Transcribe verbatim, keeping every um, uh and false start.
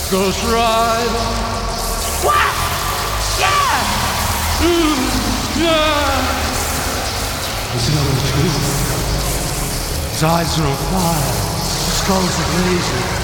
Ghost Rider. What? Yeah! Mm, yeah! Zero two. His eyes are on fire. His skulls are blazing.